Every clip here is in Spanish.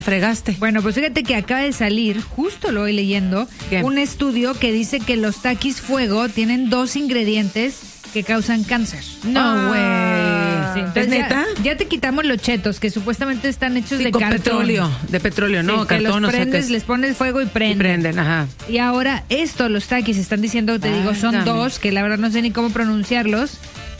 fregaste. Bueno, pues fíjate que acaba de salir, justo lo voy leyendo, ¿qué? Un estudio que dice que los Takis Fuego tienen 2 ingredientes que causan cáncer. No, güey. Sí, entonces ¿Es neta? Ya te quitamos los chetos, que supuestamente están hechos Sí, de con cartón. de petróleo, no, Sí, que cartón, los o sea, prendes, que es- les pones fuego y y prenden. prenden, ajá. Y ahora los Takis están diciendo, te digo, son Válgame. 2, que la verdad no sé ni cómo pronunciarlos,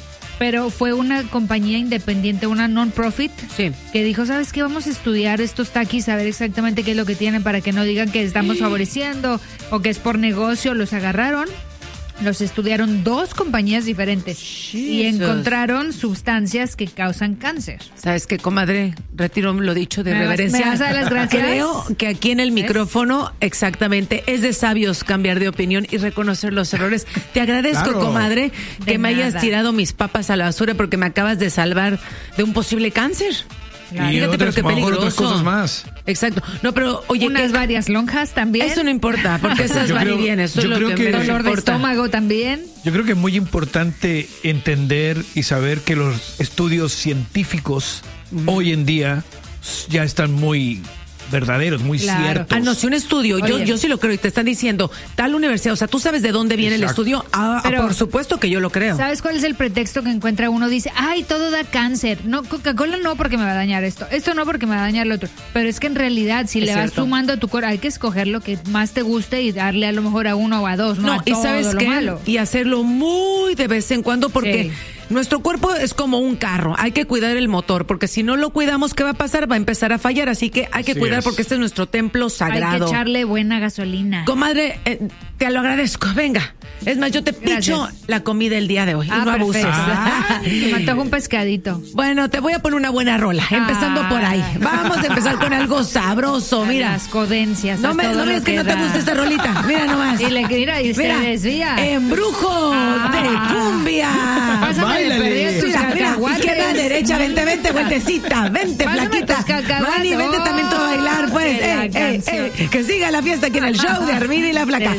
pero fue una compañía independiente, una non-profit, Sí. que dijo, ¿sabes qué? Vamos a estudiar estos Takis, a ver exactamente qué es lo que tienen para que no digan que estamos favoreciendo o que es por negocio. Los agarraron, los estudiaron 2 compañías diferentes y Jesus. encontraron sustancias que causan cáncer. ¿Sabes qué, comadre? Retiro lo dicho de ¿Me vas- reverencia. me vas a dar las gracias? Creo que aquí en el micrófono, exactamente, es de sabios cambiar de opinión y reconocer los errores. Te agradezco, Claro. comadre, que De me hayas nada. tirado mis papas a la basura porque me acabas de salvar de un posible cáncer. Claro. Y Fíjate, pero otras, qué a lo mejor peligroso. otras cosas más. Exacto. No, pero oye, Unas ¿qué? varias lonjas también. Eso no importa, porque esas Yo van y creo- vienen. Eso es yo lo creo que que- menos Dolor de importa. estómago también. Yo creo que es muy importante entender y saber que los estudios científicos hoy en día ya están muy verdaderos, muy Claro. ciertos. Ah, no, si un estudio, Oye. yo sí lo creo y te están diciendo tal universidad, o sea, tú sabes de dónde viene el Exacto. estudio. Pero- por supuesto que yo lo creo. ¿Sabes cuál es el pretexto que encuentra uno? Dice, ay, todo da cáncer. No, Coca-Cola no porque me va a dañar esto. Esto no porque me va a dañar lo otro. Pero es que en realidad, si Es le vas cierto. sumando a tu cuerpo, hay que escoger lo que más te guste y darle a lo mejor a 1 o a 2, no a y todo sabes lo qué, malo. y hacerlo muy de vez en cuando porque Sí. nuestro cuerpo es como un carro, hay que cuidar el motor porque si no lo cuidamos, ¿qué va a pasar? Va a empezar a fallar, así que hay que Así cuidar es. porque este es nuestro templo Hay sagrado. que echarle buena gasolina. Comadre, te lo agradezco, venga. Es más, yo te picho Gracias. la comida el día de hoy y no abuses. Me antojo un pescadito. Bueno, te voy a poner una buena rola, empezando por ahí. Vamos a empezar con algo sabroso, mira. Las codencias. No a me todo no lo es que no te da. gusta esta rolita. Mira nomás. Y se desvía. Embrujo de cumbia. Pásame de Báilale. perder tus Mira, cacahuates. izquierda, derecha, vente, vueltecita, vente, Pásame flaquita. tus cacahuates. Vani, vente también tú a bailar, pues. Que la canción. Que siga la fiesta aquí en el show de Armin y la Flaca.